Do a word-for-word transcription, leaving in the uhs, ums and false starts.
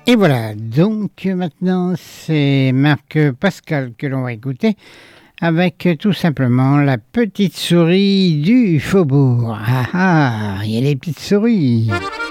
Et voilà, donc maintenant c'est Marc Pascal que l'on va écouter avec tout simplement la petite souris du faubourg. Ah ah, il y a les petites souris.